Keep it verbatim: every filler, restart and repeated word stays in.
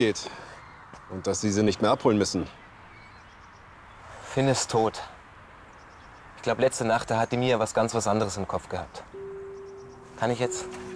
geht. Und dass Sie sie nicht mehr abholen müssen. Finn ist tot. Ich glaube, letzte Nacht, da hat die Mia was ganz was anderes im Kopf gehabt. Kann ich jetzt?